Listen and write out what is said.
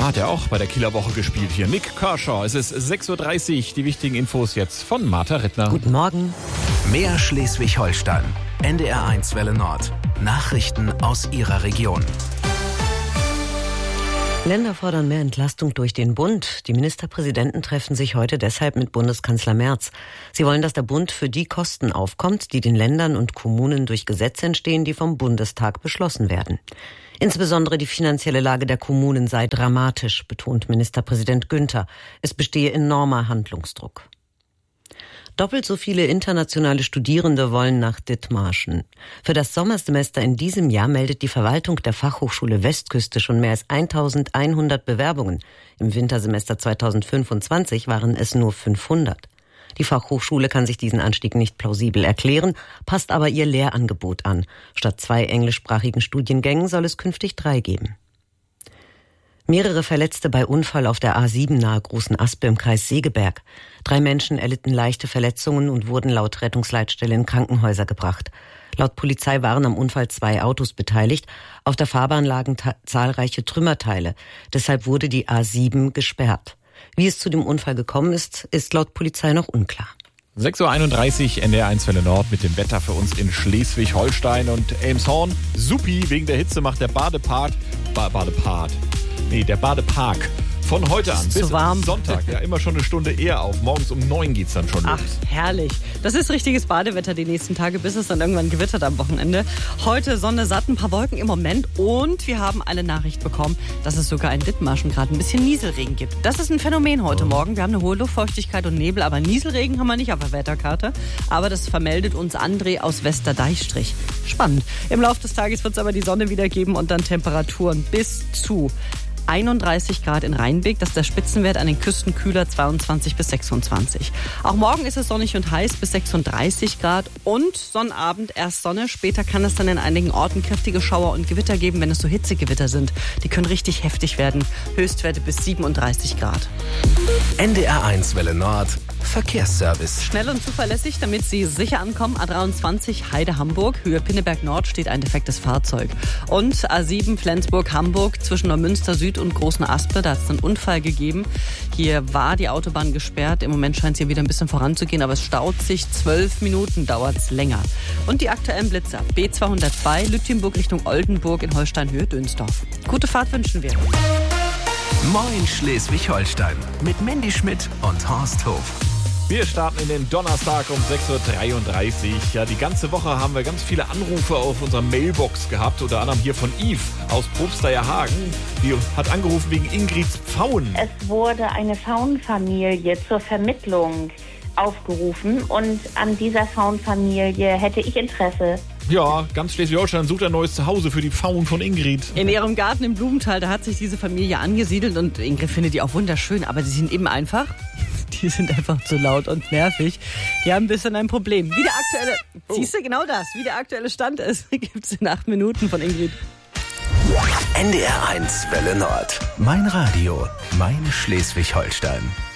hat er auch bei der Kieler Woche gespielt hier. Nik Kershaw. Es ist 6.30 Uhr. Die wichtigen Infos jetzt von Martha Rittner. Guten Morgen. Mehr Schleswig-Holstein. NDR1 Welle Nord. Nachrichten aus Ihrer Region. Länder fordern mehr Entlastung durch den Bund. Die Ministerpräsidenten treffen sich heute deshalb mit Bundeskanzler Merz. Sie wollen, dass der Bund für die Kosten aufkommt, die den Ländern und Kommunen durch Gesetze entstehen, die vom Bundestag beschlossen werden. Insbesondere die finanzielle Lage der Kommunen sei dramatisch, betont Ministerpräsident Günther. Es bestehe enormer Handlungsdruck. Doppelt so viele internationale Studierende wollen nach Dithmarschen. Für das Sommersemester in diesem Jahr meldet die Verwaltung der Fachhochschule Westküste schon mehr als 1100 Bewerbungen. Im Wintersemester 2025 waren es nur 500. Die Fachhochschule kann sich diesen Anstieg nicht plausibel erklären, passt aber ihr Lehrangebot an. Statt 2 englischsprachigen Studiengängen soll es künftig 3 geben. Mehrere Verletzte bei Unfall auf der A7 nahe Großen Aspe im Kreis Segeberg. 3 Menschen erlitten leichte Verletzungen und wurden laut Rettungsleitstelle in Krankenhäuser gebracht. Laut Polizei waren am Unfall 2 Autos beteiligt. Auf der Fahrbahn lagen zahlreiche Trümmerteile. Deshalb wurde die A7 gesperrt. Wie es zu dem Unfall gekommen ist, ist laut Polizei noch unklar. 6.31 Uhr, NDR1 Welle Nord mit dem Wetter für uns in Schleswig-Holstein und Elmshorn. Supi, wegen der Hitze macht der Badepark von heute an bis Sonntag ja immer schon eine Stunde eher auf. Morgens um 9 geht's dann schon los. Ach, herrlich. Das ist richtiges Badewetter die nächsten Tage, bis es dann irgendwann gewittert am Wochenende. Heute Sonne satt, ein paar Wolken im Moment und wir haben eine Nachricht bekommen, dass es sogar in Dithmarschen gerade ein bisschen Nieselregen gibt. Das ist ein Phänomen heute Morgen. Wir haben eine hohe Luftfeuchtigkeit und Nebel, aber Nieselregen haben wir nicht auf der Wetterkarte. Aber das vermeldet uns André aus Westerdeichstrich. Spannend. Im Laufe des Tages wird es aber die Sonne wieder geben und dann Temperaturen bis zu 31 Grad in Rheinbeck, das ist der Spitzenwert, an den Küsten kühler 22 bis 26. Auch morgen ist es sonnig und heiß bis 36 Grad und Sonnabend erst Sonne. Später kann es dann in einigen Orten kräftige Schauer und Gewitter geben, wenn es so Hitzegewitter sind. Die können richtig heftig werden. Höchstwerte bis 37 Grad. NDR1 Welle Nord. Verkehrsservice. Schnell und zuverlässig, damit Sie sicher ankommen. A23 Heide-Hamburg, Höhe Pinneberg Nord steht ein defektes Fahrzeug. Und A7 Flensburg-Hamburg zwischen Neumünster Süd und Großen Aspe, da hat es einen Unfall gegeben. Hier war die Autobahn gesperrt. Im Moment scheint es hier wieder ein bisschen voranzugehen, aber es staut sich. 12 Minuten dauert es länger. Und die aktuellen Blitzer. B202 Lütjenburg Richtung Oldenburg in Holstein-Höhe Dönsdorf. Gute Fahrt wünschen wir. Moin Schleswig-Holstein mit Mandy Schmidt und Horst Hof. Wir starten in den Donnerstag um 6.33 Uhr. Ja, die ganze Woche haben wir ganz viele Anrufe auf unserer Mailbox gehabt. Unter anderem hier von Yves aus Probsteierhagen. Die hat angerufen wegen Ingrids Pfauen. Es wurde eine Pfauenfamilie zur Vermittlung aufgerufen und an dieser Pfauenfamilie hätte ich Interesse. Ja, ganz Schleswig-Holstein sucht ein neues Zuhause für die Pfauen von Ingrid. In ihrem Garten im Blumenthal, da hat sich diese Familie angesiedelt und Ingrid findet die auch wunderschön, aber sie sind eben einfach... Die sind einfach zu laut und nervig. Die haben ein bisschen ein Problem. Wie der aktuelle, siehst du genau das, wie der aktuelle Stand ist, gibt's in 8 Minuten von Ingrid. NDR1 Welle Nord. Mein Radio, mein Schleswig-Holstein.